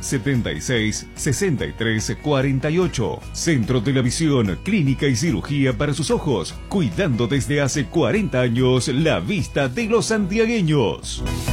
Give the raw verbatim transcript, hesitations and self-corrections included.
setenta y seis, sesenta y tres, cuarenta y ocho. Centro de la Visión, clínica y cirugía para sus ojos, cuidando desde hace cuarenta años la vista de los santiagueños.